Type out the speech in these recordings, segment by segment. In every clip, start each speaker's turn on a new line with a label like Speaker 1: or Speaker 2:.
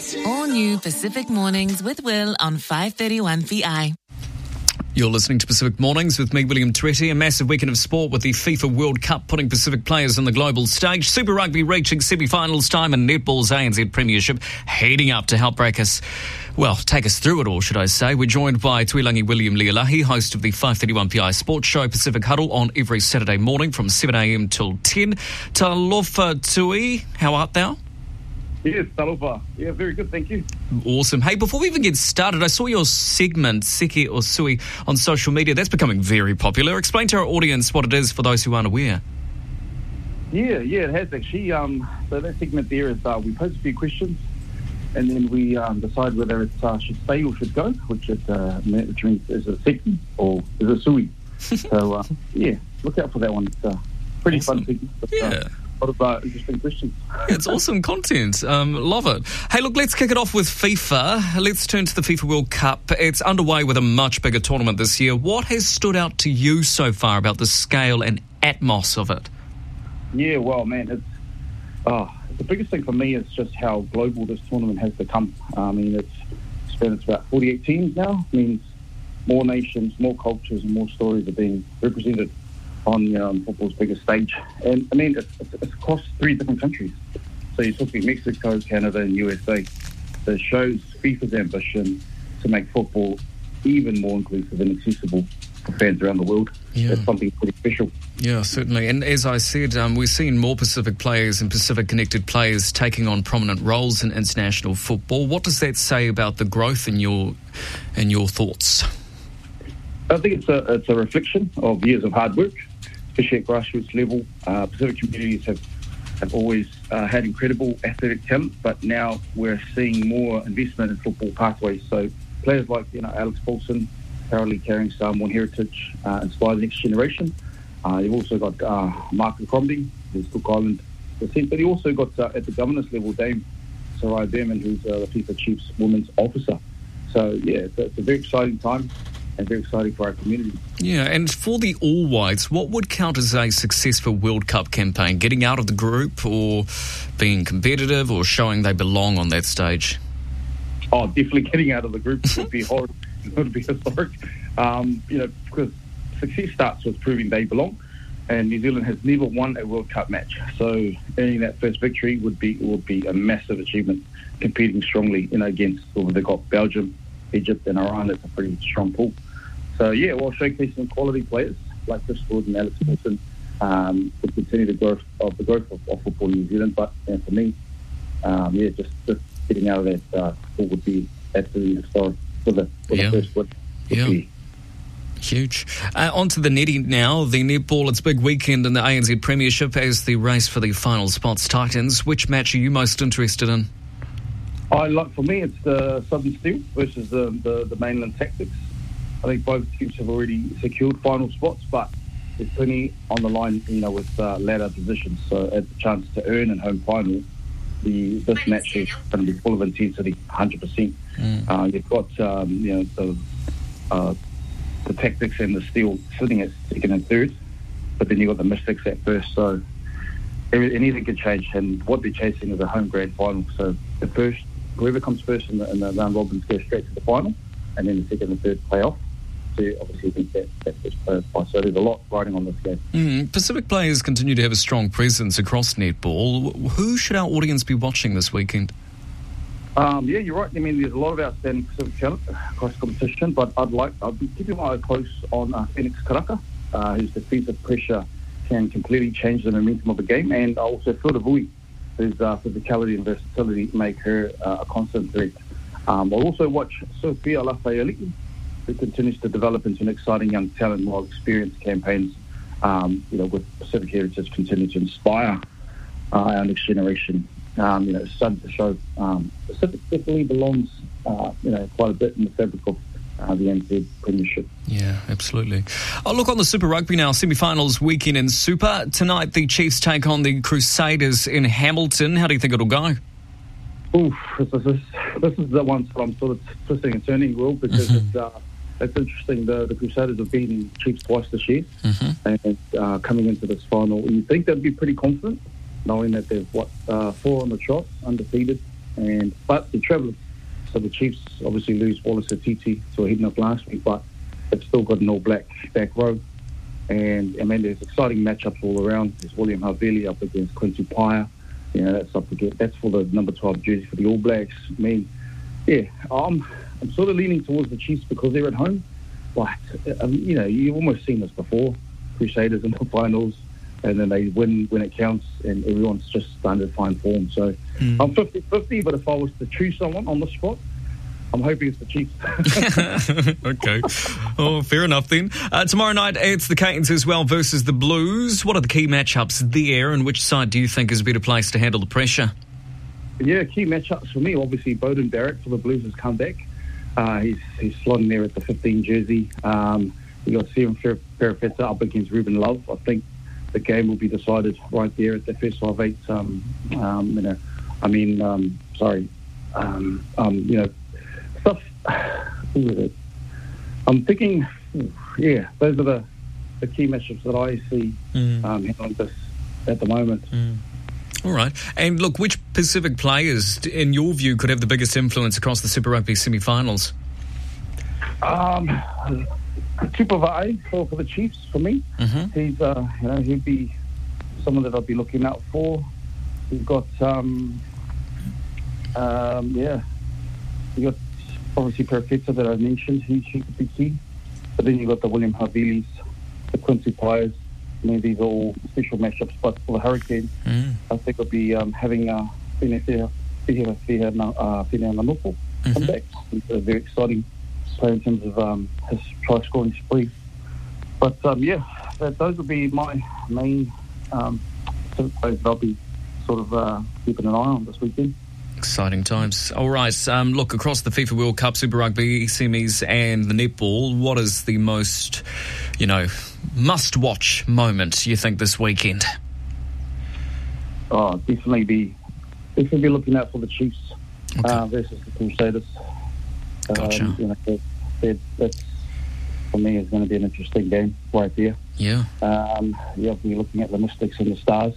Speaker 1: All new Pacific Mornings with Will on 531 PI.
Speaker 2: You're listening to Pacific Mornings with me, William Tretti. A massive weekend of sport with the FIFA World Cup putting Pacific players on the global stage. Super Rugby reaching semi-finals time and Netball's ANZ Premiership heading up to help take us through it all, should I say. We're joined by Tuilangi William Lealahi, host of the 531 PI Sports Show Pacific Huddle on every Saturday morning from 7am till 10. Talofa Tui, how art thou?
Speaker 3: Yes, talofa. Yeah, very good, thank you.
Speaker 2: Awesome. Hey, before we even get started, I saw your segment, Seki or Sui, on social media. That's becoming very popular. Explain to our audience what it is for those who aren't aware.
Speaker 3: Yeah, it has actually. So that segment there is we pose a few questions and then we decide whether it should stay or should go, which means is it a Seki or is it a Sui? So, look out for that one. It's pretty
Speaker 2: awesome.
Speaker 3: Fun segment. A lot of interesting questions.
Speaker 2: It's awesome content. Love it. Hey, look, let's kick it off with FIFA. Let's turn to the FIFA World Cup. It's underway with a much bigger tournament this year. What has stood out to you so far about the scale and atmos of it?
Speaker 3: Yeah, well, man, it's the biggest thing for me is just how global this tournament has become. I mean, it's about 48 teams now. It means more nations, more cultures, and more stories are being represented on football's biggest stage. And I mean, it's across 3 different countries. So you're talking Mexico, Canada, and USA. So it shows FIFA's ambition to make football even more inclusive and accessible for fans around the world.
Speaker 2: Yeah.
Speaker 3: That's something pretty special.
Speaker 2: Yeah, certainly. And as I said, we're seeing more Pacific players and Pacific-connected players taking on prominent roles in international football. What does that say about the growth in your thoughts?
Speaker 3: I think it's a reflection of years of hard work, especially at grassroots level. Pacific communities have always had incredible athletic talent, but now we're seeing more investment in football pathways. So players like Alex Paulson, proudly carrying Samoan heritage, inspire the next generation. You've also got Mark Crombie, who's Cook Island descent, but you also got at the governance level Dame Sarai Berman, who's the FIFA Chief's Women's Officer. So yeah, it's a very exciting time. And very exciting for our community.
Speaker 2: Yeah, and for the All Whites, what would count as a successful World Cup campaign? Getting out of the group or being competitive or showing they belong on that stage?
Speaker 3: Oh, definitely getting out of the group would be horrible. It would be historic. Because success starts with proving they belong. And New Zealand has never won a World Cup match. So earning that first victory would be a massive achievement, competing strongly against, they've got Belgium, Egypt and Iran. It's a pretty strong pool. So, showcasing quality players like Chris Ford and Alex Wilson would continue the growth of football in New Zealand. But for me, just getting out of that pool would be absolutely historic for the first one.
Speaker 2: Huge. On to the netting now. The netball, it's a big weekend in the ANZ Premiership as the race for the final spots tightens. Which match are you most interested in?
Speaker 3: For me, it's the Southern Steel versus the Mainland Tactics. I think both teams have already secured final spots, but there's plenty on the line, with ladder positions. So at the chance to earn in home final, this match is going to be full of intensity, 100%. You've got the Tactics and the Steel sitting at second and third, but then you've got the Mystics at first. So anything could change, and what they're chasing is a home grand final. So whoever comes first in the round robins goes straight to the final, and then the second and third play off. So obviously I think that's first player by. So there's a lot riding on this game.
Speaker 2: Pacific players continue to have a strong presence across netball. Who should our audience be watching this weekend?
Speaker 3: You're right. I mean, there's a lot of outstanding Pacific talent across competition, but I'd be keeping my eye close on Phoenix Karaka, whose defensive pressure can completely change the momentum of the game, and also Whirlawoi Vui, whose physicality and versatility make her a constant threat. I'll also watch Sophia Lafayette, who continues to develop into an exciting young talent, while experienced campaigns, with Pacific heritage continue to inspire our next generation. It's starting to show Pacific definitely belongs, quite a bit in the fabric of the NZ Premiership.
Speaker 2: Yeah, absolutely. Look, on the Super Rugby now, semi-finals weekend in Super. Tonight, the Chiefs take on the Crusaders in Hamilton. How do you think it'll go?
Speaker 3: This is the one that I'm sort of twisting and turning, Will, because it's interesting. The Crusaders have beaten Chiefs twice this year, and coming into this final, you think they'd be pretty confident, knowing that they've 4 on the trot, undefeated, But the Travellers, so the Chiefs obviously lose Wallace Atiti to a hidden up last week, but they've still got an All Black back row. And, I mean, there's exciting matchups all around. There's William Havili up against Quincy Paya. You know, that's for the number 12 jersey for the All Blacks. I mean, yeah, I'm sort of leaning towards the Chiefs because they're at home. But, you know, you've almost seen this before. Crusaders in the finals, and then they win when it counts, and everyone's just starting to find form. So I'm 50-50, but if I was to choose someone on the spot, I'm hoping it's the Chiefs.
Speaker 2: Okay. Oh, fair enough then. Tomorrow night, it's the Canes as well versus the Blues. What are the key matchups there, and which side do you think is a better place to handle the pressure?
Speaker 3: Yeah, key matchups for me, obviously, Beauden Barrett for the Blues has come back. He's slotting there at the 15 jersey. We got Sean Perofeta up against Ruben Love. I think the game will be decided right there at the first 5-8. Stuff. Who is it? I'm thinking, those are the key matchups that I see on this at the moment.
Speaker 2: All right. And look, which Pacific players, in your view, could have the biggest influence across the Super Rugby semi-finals?
Speaker 3: Tupavai for the Chiefs for me. He's he'd be someone that I'd be looking out for. We've got you got obviously Perofeta that I mentioned. He could be key. But then you got the William Havilis, the Quincy Pires. I mean, these are all special matchups. But for the Hurricanes, I think it'll be having Whina Nanupo come back. He's a very exciting player in terms of his try scoring spree. But those will be my main players that I'll be sort of keeping an eye on this weekend.
Speaker 2: Exciting times. All right, look, across the FIFA World Cup, Super Rugby, semis and the netball, what is the most, must-watch moment, you think, this weekend?
Speaker 3: Oh, definitely be looking out for the Chiefs versus the Crusaders.
Speaker 2: Gotcha.
Speaker 3: That's, for me, is going to be an interesting game right there.
Speaker 2: Yeah.
Speaker 3: We're looking at the Mystics and the Stars.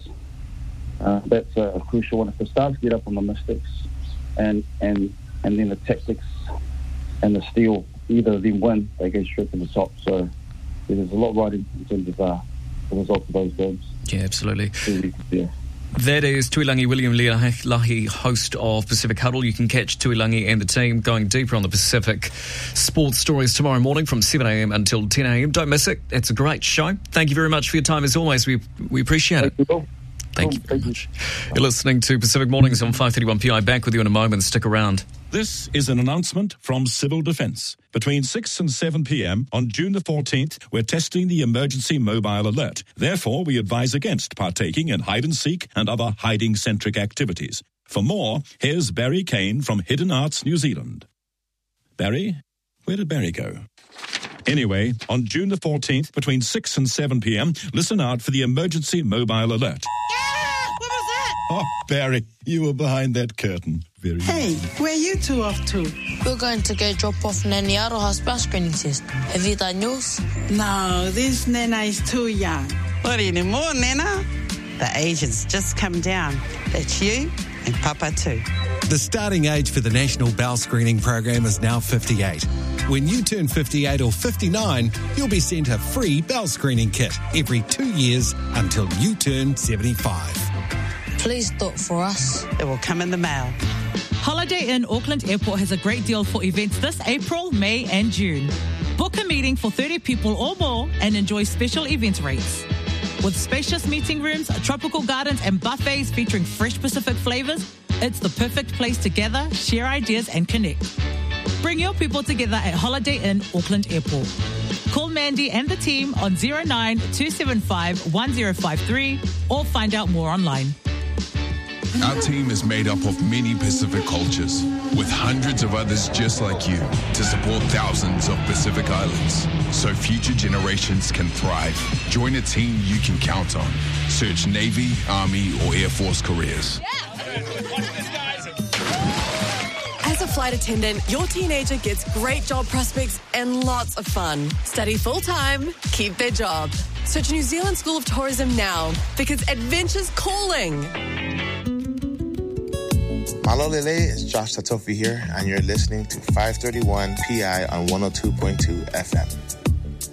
Speaker 3: That's a crucial one. If the Stars get up on the Mystics and then the Tactics and the Steel, either of them win, they go straight to the top. So there's a lot riding in terms of the result of those games.
Speaker 2: Yeah, absolutely.
Speaker 3: Yeah.
Speaker 2: That is Tuilangi William Leahi, host of Pacific Huddle. You can catch Tuilangi and the team going deeper on the Pacific sports stories tomorrow morning from 7 a.m. until 10 a.m. Don't miss it. It's a great show. Thank you very much for your time as always. We appreciate it. Thank you very much. You're listening to Pacific Mornings on 531 PI. Back with you in a moment. Stick around.
Speaker 4: This is an announcement from Civil Defence. Between 6 and 7 p.m. on June the 14th, we're testing the emergency mobile alert. Therefore, we advise against partaking in hide-and-seek and other hiding-centric activities. For more, here's Barry Kane from Hidden Arts New Zealand. Barry? Where did Barry go? Anyway, on June the 14th, between 6 and 7 p.m, listen out for the emergency mobile alert.
Speaker 5: What was that?
Speaker 4: Oh, Barry, you were behind that curtain.
Speaker 5: Hey, where are you two off to?
Speaker 6: We're going to go drop off Nanny Aroha's bell screening test. Have you done yours?
Speaker 5: No, this Nana is too young. What anymore, Nana? The age has just come down. That's you and Papa too.
Speaker 7: The starting age for the National Bowel Screening Program is now 58. When you turn 58 or 59, you'll be sent a free bowel screening kit every 2 years until you turn 75.
Speaker 6: Please do it for us.
Speaker 5: It will come in the mail.
Speaker 8: Holiday Inn Auckland Airport has a great deal for events this April, May and June. Book a meeting for 30 people or more and enjoy special event rates. With spacious meeting rooms, tropical gardens and buffets featuring fresh Pacific flavours, it's the perfect place to gather, share ideas and connect. Bring your people together at Holiday Inn Auckland Airport. Call Mandy and the team on 09 275 1053 or find out more online.
Speaker 9: Our team is made up of many Pacific cultures, with hundreds of others just like you, to support thousands of Pacific Islands, so future generations can thrive. Join a team you can count on. Search Navy, Army, or Air Force careers.
Speaker 10: As a flight attendant, your teenager gets great job prospects and lots of fun. Study full-time, keep their job. Search New Zealand School of Tourism now, because adventure's calling.
Speaker 11: Malo Lele, it's Josh Tatofi here, and you're listening to 531 PI on 102.2 FM.